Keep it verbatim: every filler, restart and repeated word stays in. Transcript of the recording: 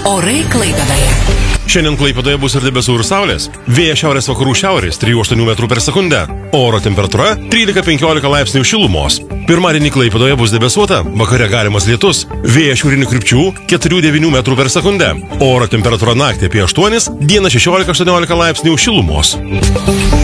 Orai Klaipėdoje. Šiandien Klaipėdoje bus ir debesų ir saulės. Vėjas šiaurės vakarų šiaurės trijų aštuonių metrų per sekundę. Oro temperatūra trylika penkiolika laipsnių šilumos. Pirmadienį Klaipėdoje bus debesuota, vakare galimas lietus. Vėjas šiaurinių krypčių keturių devynių metrų per sekundę. Oro temperatūra naktį apie aštuonis, dieną šešiolika aštuoniolika laipsnių šilumos.